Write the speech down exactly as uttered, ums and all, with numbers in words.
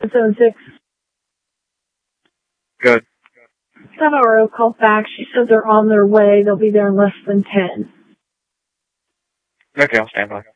Zone six. Good. Seven R O called back. She said they're on their way. They'll be there in less than ten. Okay, I'll stand by.